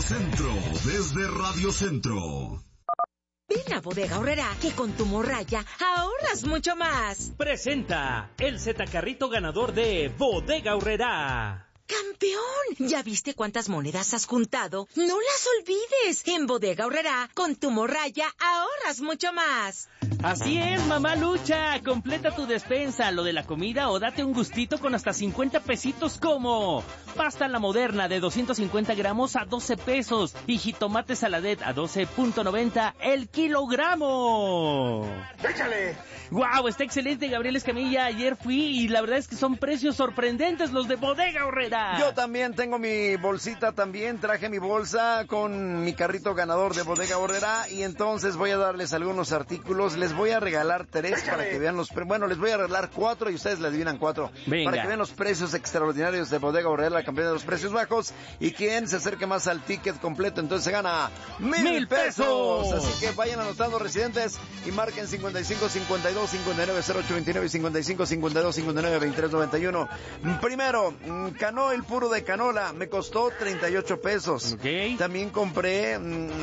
Centro, desde Radio Centro. Ven a Bodega Aurrerá, que con tu morralla ahorras mucho más. Presenta el Zetacarrito ganador de Bodega Aurrerá. ¡Campeón! ¿Ya viste cuántas monedas has juntado? ¡No las olvides! En Bodega Aurrerá, con tu morralla ahorras mucho más. Así es, mamá Lucha. Completa tu despensa, lo de la comida, o date un gustito con hasta 50 pesitos como pasta La Moderna de 250 gramos a 12 pesos y jitomate Saladet a 12.90 el kilogramo. ¡Échale! ¡Guau! Está excelente, Gabriel Escamilla. Ayer fui y la verdad es que son precios sorprendentes los de Bodega Aurrerá. Yo también tengo mi bolsita también. Traje mi bolsa con mi carrito ganador de Bodega Aurrerá y entonces voy a darles algunos artículos. Les voy a regalar 3 para que vean los... Bueno, les voy a regalar 4 y ustedes le adivinan 4. Venga. Para que vean los precios extraordinarios de Bodega Aurrerá, la campeona de los precios bajos. Y quien se acerque más al ticket completo, entonces se gana 1,000 pesos. Así que vayan anotando, residentes, y marquen 55 52 59 08 29 y 55 52 59 23 91. Primero, Canoil puro de canola, me costó 38 pesos. Okay. También compré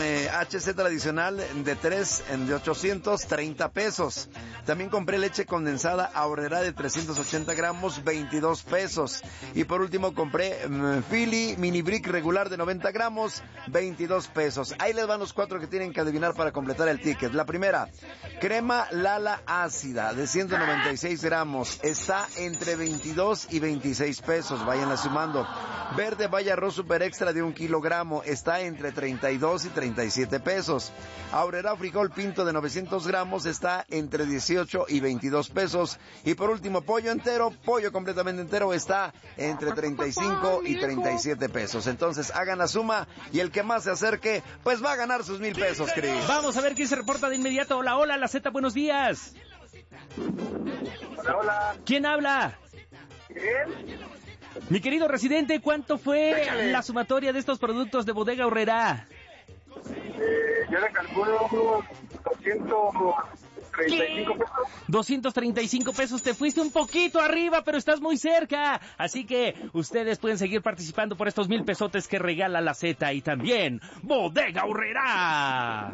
HC tradicional de 3 de 830 pesos. También compré leche condensada Aurrerá de 380 gramos, 22 pesos. Y por último compré Philly Mini Brick regular de 90 gramos, 22 pesos. Ahí les van los 4 que tienen que adivinar para completar el ticket. La primera, crema Lala ácida de 196 gramos, está entre 22 y 26 pesos, váyanla sumando. Verde Valle Arroz Super Extra de 1 kilogramo, está entre 32 y 37 pesos. Aurrerá Frijol Pinto de 900 gramos, está entre 18 y 22 pesos. Y por último, pollo entero, pollo completamente entero, está entre 35 y 37 pesos. Entonces hagan la suma y el que más se acerque, pues va a ganar sus 1,000 pesos, Cris. Vamos a ver quién se reporta de inmediato. Hola, hola, la Z, buenos días. Hola, hola. ¿Quién habla? ¿Quién? Mi querido residente, ¿cuánto fue la sumatoria de estos productos de Bodega Aurrerá? Yo le calculo unos 235 pesos. 235 pesos, te fuiste un poquito arriba, pero estás muy cerca. Así que ustedes pueden seguir participando por estos 1,000 pesotes que regala la Z y también Bodega Aurrerá.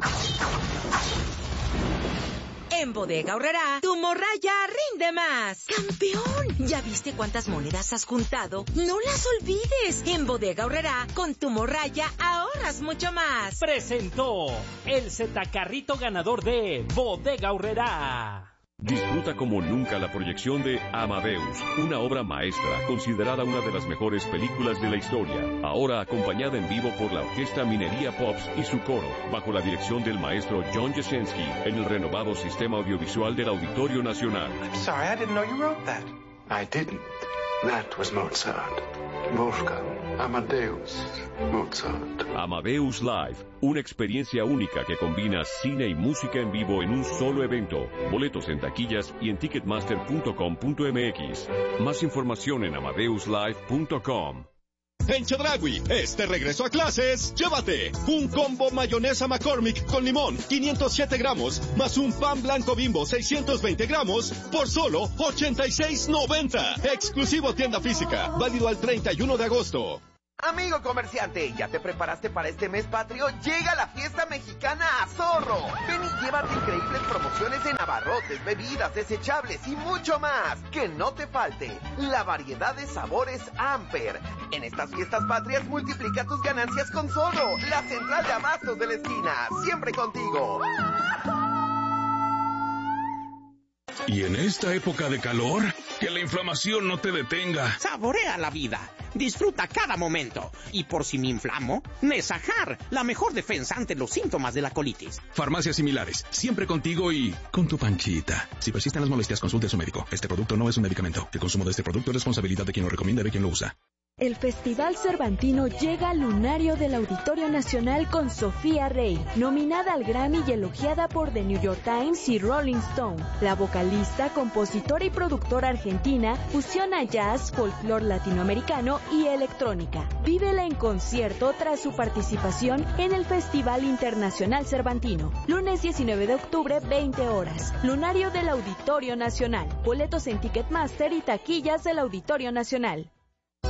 En Bodega Aurrerá, tu morralla rinde más. ¡Campeón! ¿Ya viste cuántas monedas has juntado? ¡No las olvides! En Bodega Aurrerá, con tu morralla ahorras mucho más. Presentó el Zetacarrito ganador de Bodega Aurrerá. Disfruta como nunca la proyección de Amadeus, una obra maestra considerada una de las mejores películas de la historia, ahora acompañada en vivo por la Orquesta Minería Pops y su coro, bajo la dirección del maestro John Jasinski, en el renovado sistema audiovisual del Auditorio Nacional. I'm sorry, I didn't know you wrote that. I didn't. That was Mozart. Wolfgang Amadeus Mozart. Amadeus Live, una experiencia única que combina cine y música en vivo en un solo evento. Boletos en taquillas y en ticketmaster.com.mx. Más información en amadeuslive.com. En Chedraui, este regreso a clases, llévate un combo mayonesa McCormick con limón, 507 gramos, más un pan blanco Bimbo, 620 gramos, por solo $86.90. Exclusivo tienda física, válido al 31 de agosto. Amigo comerciante, ¿ya te preparaste para este mes patrio? Llega la fiesta mexicana a Zorro. Ven y llévate increíbles promociones en abarrotes, bebidas, desechables y mucho más. Que no te falte la variedad de sabores Amper. En estas fiestas patrias multiplica tus ganancias con Zorro, la central de abastos de la esquina. Siempre contigo. Y en esta época de calor, que la inflamación no te detenga. Saborea la vida. Disfruta cada momento. Y por si me inflamo, Nesajar, la mejor defensa ante los síntomas de la colitis. Farmacias similares, siempre contigo y con tu Panchita. Si persisten las molestias, consulte a su médico. Este producto no es un medicamento. El consumo de este producto es responsabilidad de quien lo recomienda y de quien lo usa. El Festival Cervantino llega al lunario del Auditorio Nacional con Sofía Rey, nominada al Grammy y elogiada por The New York Times y Rolling Stone. La vocalista, compositora y productora argentina fusiona jazz, folclore latinoamericano y electrónica. Vívela en concierto tras su participación en el Festival Internacional Cervantino. Lunes 19 de octubre, 20 horas. Lunario del Auditorio Nacional. Boletos en Ticketmaster y taquillas del Auditorio Nacional.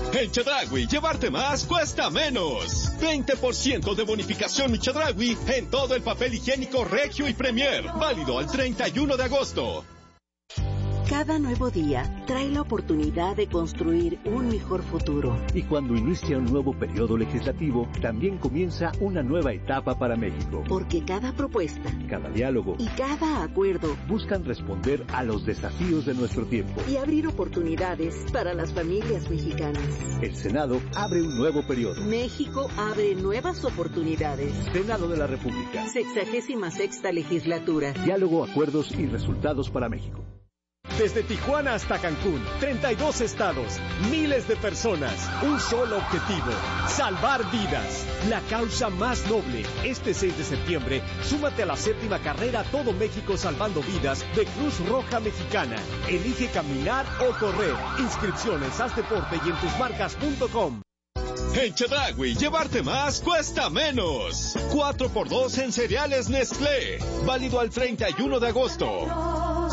En Chedraui, llevarte más cuesta menos. 20% de bonificación Mi Chedraui en todo el papel higiénico Regio y Premier. Válido al 31 de agosto. Cada nuevo día trae la oportunidad de construir un mejor futuro. Y cuando inicia un nuevo periodo legislativo, también comienza una nueva etapa para México. Porque cada propuesta, cada diálogo y cada acuerdo buscan responder a los desafíos de nuestro tiempo y abrir oportunidades para las familias mexicanas. El Senado abre un nuevo periodo. México abre nuevas oportunidades. Senado de la República. 66ª legislatura. Diálogo, acuerdos y resultados para México. Desde Tijuana hasta Cancún, 32 estados, miles de personas, un solo objetivo, salvar vidas. La causa más noble. Este 6 de septiembre, súmate a la 7ª carrera Todo México Salvando Vidas de Cruz Roja Mexicana. Elige caminar o correr. Inscripciones, haz deporte y en tusmarcas.com. En Chedraui, llevarte más cuesta menos. 4x2 en cereales Nestlé. Válido al 31 de agosto.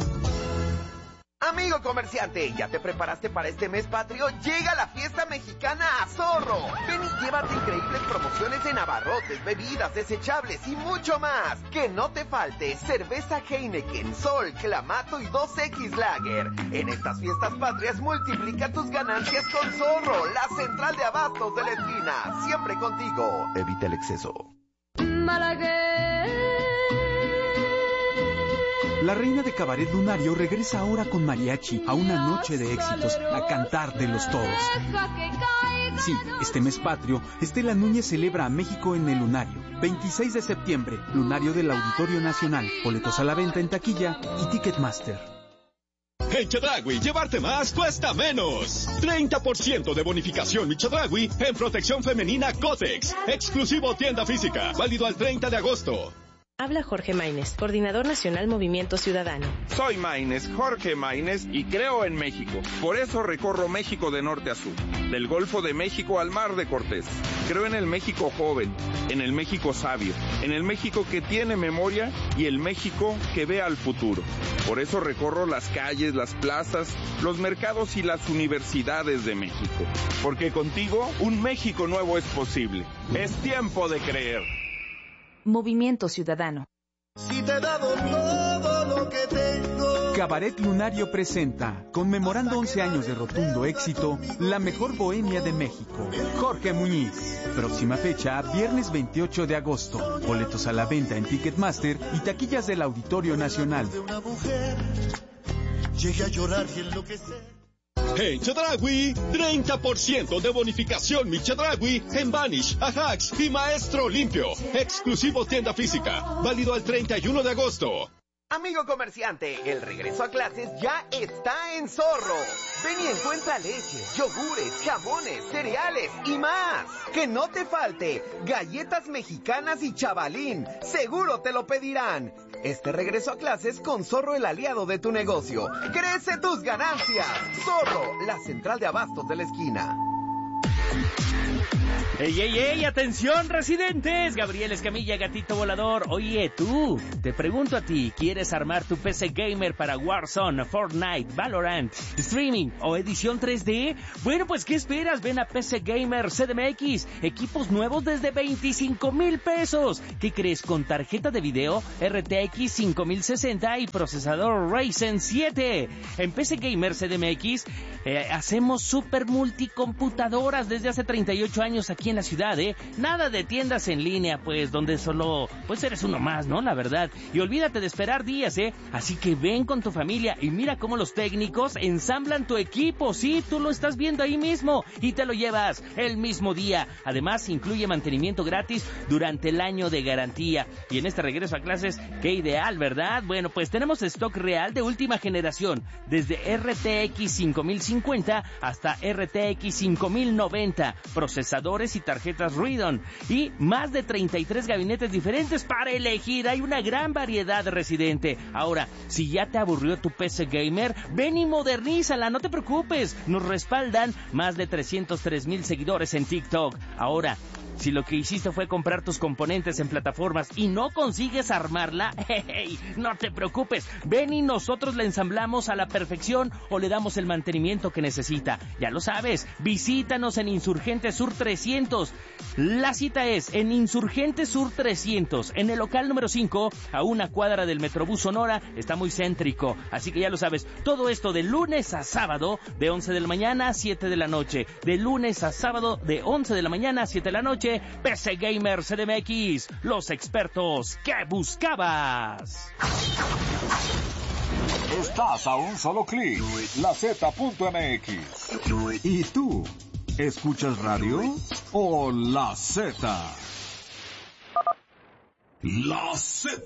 Amigo comerciante, ¿ya te preparaste para este mes patrio? Llega la fiesta mexicana a Zorro. Ven y llévate increíbles promociones en abarrotes, bebidas, desechables y mucho más. Que no te falte cerveza Heineken, Sol, Clamato y 2X Lager. En estas fiestas patrias multiplica tus ganancias con Zorro, la central de abastos de la esquina. Siempre contigo. Evita el exceso. La reina de cabaret lunario regresa ahora con mariachi a una noche de éxitos, a cantar de los toros. Sí, este mes patrio, Estela Núñez celebra a México en el Lunario. 26 de septiembre, Lunario del Auditorio Nacional. Boletos a la venta en taquilla y Ticketmaster. En Chedraui, llevarte más cuesta menos. 30% de bonificación Mi Chedraui en protección femenina Cotex. Exclusivo tienda física. Válido al 30 de agosto. Habla Jorge Maínez, Coordinador Nacional Movimiento Ciudadano. Soy Maínez, Jorge Maínez, y creo en México. Por eso recorro México de norte a sur, del Golfo de México al Mar de Cortés. Creo en el México joven, en el México sabio, en el México que tiene memoria y el México que ve al futuro. Por eso recorro las calles, las plazas, los mercados y las universidades de México. Porque contigo, un México nuevo es posible. Es tiempo de creer. Movimiento Ciudadano. Si te he dado todo lo que tengo. Cabaret Lunario presenta, conmemorando 11 años de rotundo éxito, la mejor bohemia de México. Jorge Muñiz. Próxima fecha, viernes 28 de agosto. Boletos a la venta en Ticketmaster y taquillas del Auditorio Nacional. Llegué a llorar y enloquecer. En Chedraui, 30% de bonificación Mi Chedraui en Vanish, Ajax y Maestro Limpio. Exclusivo tienda física. Válido al 31 de agosto. Amigo comerciante, el regreso a clases ya está en Zorro. Ven y encuentra leche, yogures, jamones, cereales y más. Que no te falte galletas mexicanas y chavalín. Seguro te lo pedirán. Este regreso a clases con Zorro, el aliado de tu negocio. ¡Crece tus ganancias! Zorro, la central de abastos de la esquina. ¡Ey, ey, ey! ¡Atención, residentes! Gabriel Escamilla, gatito volador. Oye, tú, te pregunto a ti, ¿quieres armar tu PC gamer para Warzone, Fortnite, Valorant, streaming o edición 3D? Bueno, pues, ¿qué esperas? Ven a PC Gamer CDMX. Equipos nuevos desde 25,000 pesos. ¿Qué crees? Con tarjeta de video RTX 5060 y procesador Ryzen 7. En PC Gamer CDMX hacemos super multicomputadoras desde hace 38 años aquí en la ciudad, Nada de tiendas en línea, pues, donde solo, pues, eres uno más, ¿no? La verdad. Y olvídate de esperar días, Así que ven con tu familia y mira cómo los técnicos ensamblan tu equipo. Sí, tú lo estás viendo ahí mismo y te lo llevas el mismo día. Además, incluye mantenimiento gratis durante el año de garantía. Y en este regreso a clases, qué ideal, ¿verdad? Bueno, pues tenemos stock real de última generación, desde RTX 5050 hasta RTX 5090, procesadores y tarjetas Radeon, y más de 33 gabinetes diferentes para elegir. Hay una gran variedad, residente. Ahora, si ya te aburrió tu PC gamer, ven y modernízala, no te preocupes. Nos respaldan más de 303,000 seguidores en TikTok. Ahora, Si lo que hiciste fue comprar tus componentes en plataformas y no consigues armarla, hey, no te preocupes. Ven y nosotros la ensamblamos a la perfección o le damos el mantenimiento que necesita. Ya lo sabes, visítanos en Insurgente Sur 300. La cita es en Insurgente Sur 300, en el local número 5, a una cuadra del Metrobús Sonora. Está muy céntrico, así que ya lo sabes. Todo esto de lunes a sábado, de 11 de la mañana a 7 de la noche. De lunes a sábado, de 11 de la mañana a 7 de la noche. PC Gamer CDMX, los expertos que buscabas. Estás a un solo clic, LaZ.mx. ¿Y tú? ¿Escuchas radio o La Z? La Z.